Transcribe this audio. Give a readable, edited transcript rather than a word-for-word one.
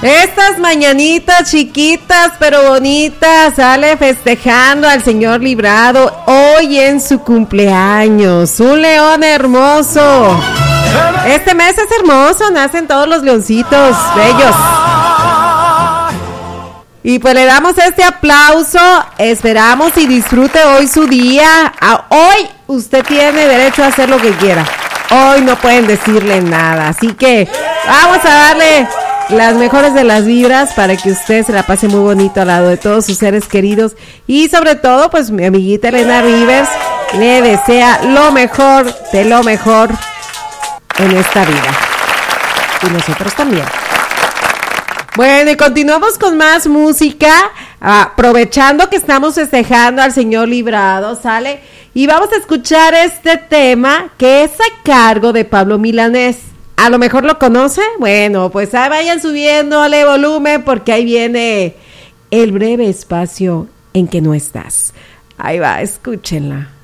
Estas mañanitas chiquitas pero bonitas, sale festejando al señor Librado hoy en su cumpleaños. Un león hermoso. Este mes es hermoso, nacen todos los leoncitos bellos. Y pues le damos este aplauso, esperamos y disfrute hoy su día. Hoy usted tiene derecho a hacer lo que quiera. Hoy no pueden decirle nada, así que vamos a darle las mejores de las vibras para que usted se la pase muy bonito al lado de todos sus seres queridos. Y sobre todo, pues mi amiguita Elena Rivers le desea lo mejor de lo mejor en esta vida. Y nosotros también. Bueno, y continuamos con más música, aprovechando que estamos festejando al señor Librado, ¿sale? Y vamos a escuchar este tema que es a cargo de Pablo Milanés. A lo mejor lo conoce. Bueno, pues vayan subiéndole volumen porque ahí viene el breve espacio en que no estás. Ahí va, escúchenla.